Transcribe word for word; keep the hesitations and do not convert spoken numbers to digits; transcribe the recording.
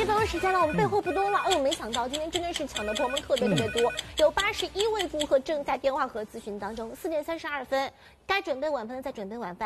分钟时间了，我们背后不多了。哎呦，没想到今天真的是抢的朋友们特别特别多，有八十一位顾客正在电话和咨询当中。四点三十二分，该准备晚饭的在准备晚饭。